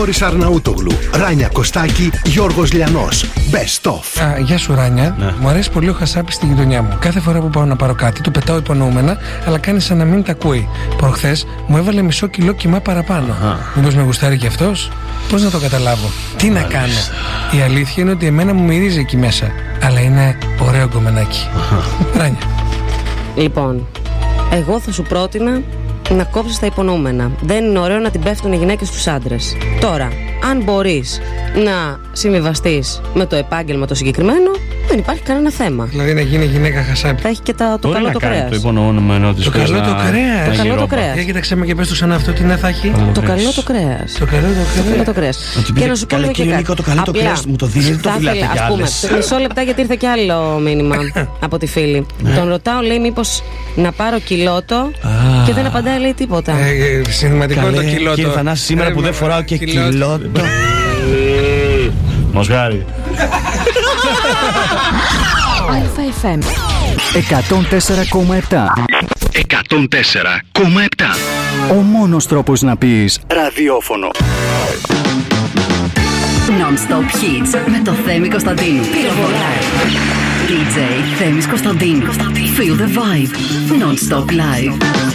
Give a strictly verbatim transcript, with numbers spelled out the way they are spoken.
Θοδωρής Αρναούτογλου, Ράνια Κωστάκη, Γιώργος Λιανός. Best of. Α, γεια σου Ράνια. Ναι. Μου αρέσει πολύ ο Χασάπης στη γειτονιά μου. Κάθε φορά που πάω να πάρω κάτι, του πετάω υπονοούμενα, αλλά κάνει σαν να μην τα ακούει. Προχθές μου έβαλε μισό κιλό κιμά παραπάνω. Μήπως με γουστάρει κι αυτός? Πώς να το καταλάβω? Τι να κάνω? Η αλήθεια είναι ότι εμένα μου μυρίζει εκεί μέσα. Αλλά είναι ωραίο γκομενάκι. Ράνια. Λοιπόν, εγώ θα σου πρότεινα να κόψεις τα υπονοούμενα. Δεν είναι ωραίο να την πέφτουν οι γυναίκες στους άντρες. Τώρα, αν μπορείς να συμβιβαστείς με το επάγγελμα το συγκεκριμένο, δεν υπάρχει κανένα θέμα. Δηλαδή να γίνει γυναίκα Χασάπη. Θα έχει και τα, το καλό το κρέας. Το υπονοούμενο της. Το καλό το κρέας. Το καλό το κρέας. Για κοίταξε με και πες του σαν αυτό, τι να θα έχει. Το καλό το κρέας. Το καλό το κρέας. Και να σου πω και κάτι. Το καλό το κρέας μου το δίνει, το φυλάτε κι άλλες. Μισό λεπτά γιατί ήρθε κι άλλο μήνυμα από τη φίλη. Τον ρωτάω, λέει, μήπως να πάρω κιλότο και δεν απαντάει, λέει τίποτα. Σημαντικό το κιλότο. Κύριε Θανάση, σήμερα που δεν φοράω και κιλότο. Μοσγάρι. ΑΕΦ εκατόν τέσσερα κόμμα επτά. εκατόν τέσσερα κόμμα επτά. Ο μόνος τρόπος να πεις ραδιόφωνο. Non-stop hits με το Θέμη Κωνσταντίνου. ντι τζέι Θέμης Κωνσταντίνου. Feel the vibe. Non-stop live.